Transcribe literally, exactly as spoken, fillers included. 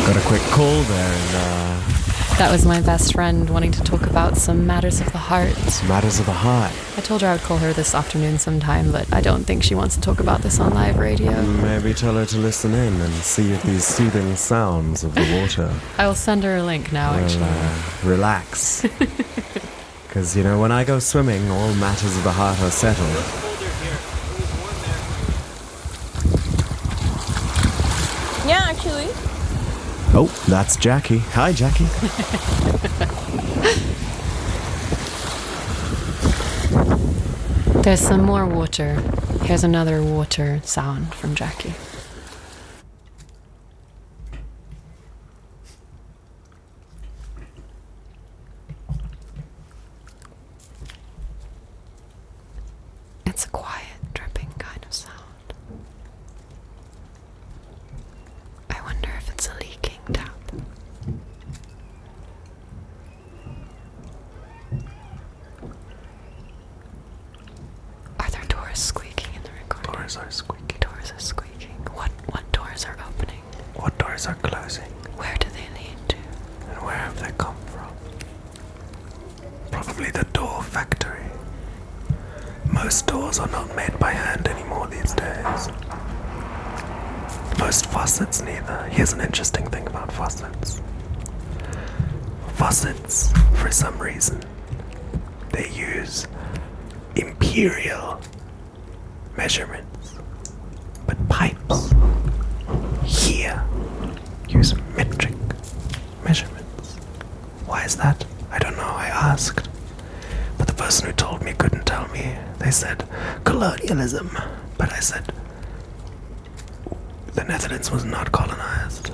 Got a quick call there, and uh, That was my best friend wanting to talk about some matters of the heart. matters of the heart. I told her I would call her this afternoon sometime, but I don't think she wants to talk about this on live radio. Maybe tell her to listen in and see if these soothing sounds of the water I will send her a link now, will actually. uh, relax. Because, you know, when I go swimming, all matters of the heart are settled. Yeah, actually. Oh, that's Jackie. Hi, Jackie. There's some more water. Here's another water sound from Jackie. It's a quiet, dripping kind of sound. I wonder if it's a leaking tap. Are there doors squeaking in the recording? Doors are squeaking. Doors are squeaking. What what doors are opening? What doors are closing? Where do they lead to? And where have they come from? Probably the door factory. Most doors are not made by hand anymore these days. Most faucets neither. Here's an interesting thing about faucets. Faucets, for some reason, they use imperial measurements. But pipes here use metric measurements. Why is that? I don't know, I asked. But the person who told me couldn't tell me. They said colonialism. But I said the Netherlands was not colonized.